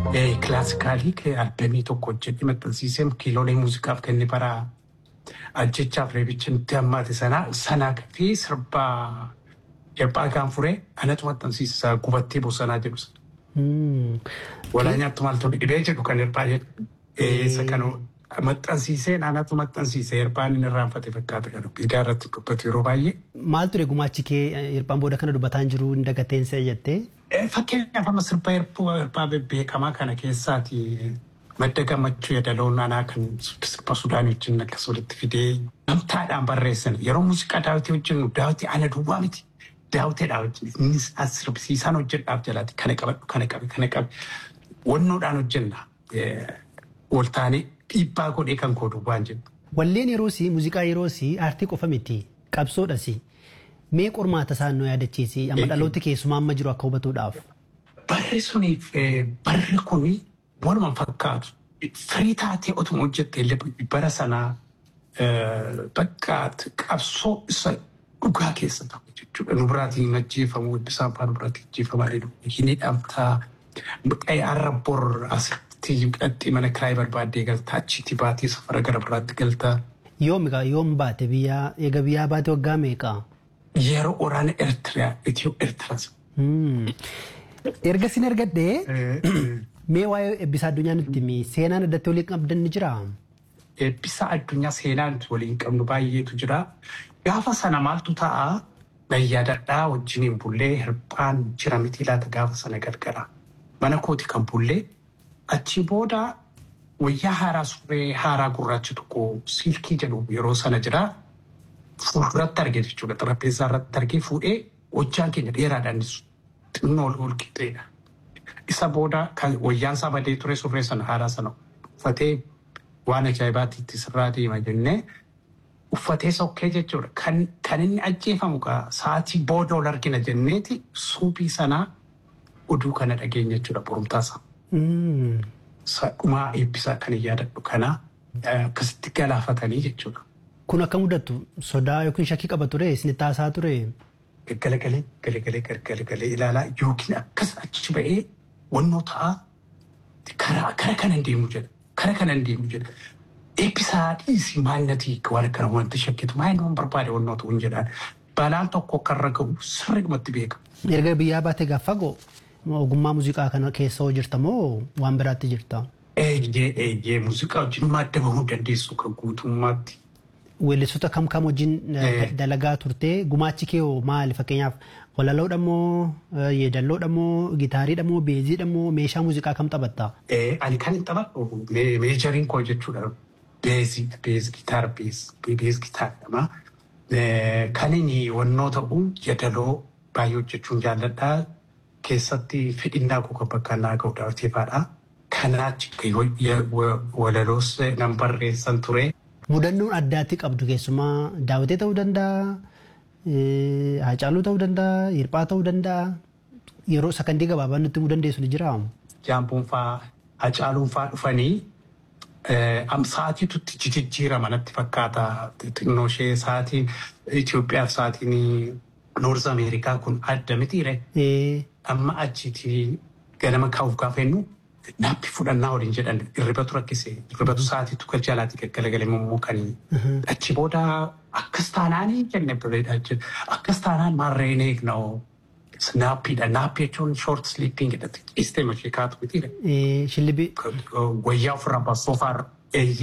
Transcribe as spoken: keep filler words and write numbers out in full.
Classically che albemi tokko hojjedhe maxxansiisee kiiloolee muuziqaaf kenne bara ajjechaaf reebichin dammaate sana sana fi sirba Yerpaa gaanfuree anatu maxxansiisa gubattee bosonaa jedhu sana. Walaa nyaattu maaltu dhibee jedhu kan Yerpaa jedhu. Isa kanuu maxxansiiseen anatu maxxansiise Yerpaan inni irraanfate fakkaata kan idaa irratti dubbatu yeroo baay'ee. Maal ture gumaachi kee Yerpaan booda kana dubbataan jiru hin dagateensee jettee? Fakkeenyaaf amma sirba Yerpaa beekamaa kana keessaati madda gammachuu yadaloon anaa kan sirba Sudaan wajjin akkas walitti fidee namtaadhaan barreessan yeroo muuziqaa daawwitii wajjin daawwitii ana duwwaa miti. Daawwiteedhaa wajjin innis as sirbisiisaan hojjedhaaf jalaati kana qabadhu kana qabe kana qabe wannoodhaan hojjenna waltaanii dhiibbaa godhee kan koodu waan jedhu. Walleen yeroosii muuziqaa yeroosii aartii qofa miti qabsoodhasi mee qormaata isaan nu yaadachiisi amma dhaloota keessumaa amma jiru akka hubatuudhaaf. Barri suniif barri kuni walumaan fakkaatu firii taatee otuma hojjette illee bara sanaa bakka qabsoo isa dhugaa keessa ta'u. Nu biraatiin ajjeefamu eebbisaan faan biraatiin ajjeefamaa jedhu hin hidhamtaa arra bor asitti hidhatti mana kiraayii barbaaddee galtaa achitti baatee safara gara biraatti galtaa. Yoom egaa yoom baate biyyaa eega biyyaa baate waggaa meeqa? Yeroo waraana Eertiriyaa Itiyoo Eertiraas. Erga sin ergadhee mee waa'ee eebbisaa addunyaa nutti himi seenaan addatti waliin qabdan ni jiraa? Eebbisaa addunyaa seenaan waliin qabnu baay'eetu jira. Gaafa sana maaltu ta'a? Bayyaadadhaa wajjiniin bullee Hirphaan jira miti laata gaafa sana gargara. Mana kooti kan bullee achi booda wayyaa haaraa surree haaraa gurraacha tokko silkii jedhu yeroo sana jira. Fuulduratti argee jechuudha. Xarapheessaa irratti argee fuudhee hojjaan keenya dheeraadhaan xinnoo ol qixxeedha. Isa booda kan wayyaan isaa badee ture surree sana haaraa sana uffatee waan ajaa'ibaatti itti sirraa deema jennee. Uffatee sokkee jechuudha. Kan inni ajjeefamu sa'aatii booda ol argina jenneeti suubii sanaa oduu kana dhageenya jechuudha borumtaasaa. Dhumaa eebbisaa kan yaadadhu kana akkasitti galaafatanii jechuudha. Kun akka mudatu sodaa yookiin shakkii qaba ture isin taasaa ture? Galagalee galagalee galagalee ilaalaa yookiin akkas achi ba'ee wannoo ta'a kara kanan deemu jedha. Kara kanan deemu jedha. Eebbisaa dhiisii maalinatii waan akkana wanti shakkitu maal nama barbaade wannootu hin jedhaan balaan tokko akka irra gahu sirriidhumatti beeka. Erga biyyaa baate gaafa ga'u ogummaa muuziqaa kana keessa hoo jirta moo waan biraatti jirta? Eeyyee eeyyee muuziqaa wajjin madda bahuu dandeessu kan guutummaatti. Weellistoota kam kam wajjin dalagaa turtee gumaachi kee hoo maali fakkeenyaaf walaloodha moo yeedalloodha moo gitaariidha moo beeziidha moo meeshaa muuziqaa kam taphatta? Ani kan hin taphadhu meejariin koo jechuudha. Basic, basic guitar, bass, bass guitar nama. Kan inni wannoo ta'u yeedaloo baay'ee hojjechuun jaalladhaa. Keessatti fedhinnaa koo kan bakka naa ga'u daawwiteefaadha. Kanaachi walaloos nan barreessan ture. Mudannoon addaatti qabdu keessumaa daawwitee ta'uu danda'a, Haacaaluu ta'uu danda'a, Hirphaa ta'uu danda'a. Yeroo sakandii gabaabaa nutti himuu dandeessu ni jiraa? Jaampuun fa'aa Haacaaluun fa'aa dhufanii sa'aatiitu jijjiirama natti fakkaata. Xinnoo ishee sa'aatiin Itoophiyaaf sa'aatiin Noorz Ameerikaa kun adda mitiire. Amma achiiti ganama kaa'uuf gaafa jennu naappi fudhannaa waliin jedhan irribatu rakkise. Irribatu sa'aatiitu kan jaalaatti gaggalagalee mummukanii. Achi booda akkas taanaanii jenne bareedaa jiru. Akkas taanaan maarreen eegna'oo. Naappiidha. Naappi jechuun short sleeping jedhati. Isteema ishee kaatu mitiire. Shillibii. Wayyaa ofirraa baasuuf